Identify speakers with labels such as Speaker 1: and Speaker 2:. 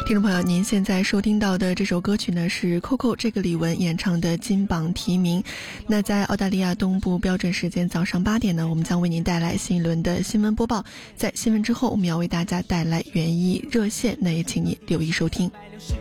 Speaker 1: 听众朋友，您现在收听到的这首歌曲呢是 Coco 这个李玟演唱的《金榜题名》。那在澳大利亚东部标准时间早上8点呢，我们将为您带来新一轮的新闻播报。在新闻之后，我们要为大家带来园艺热线，那也请您留意收听。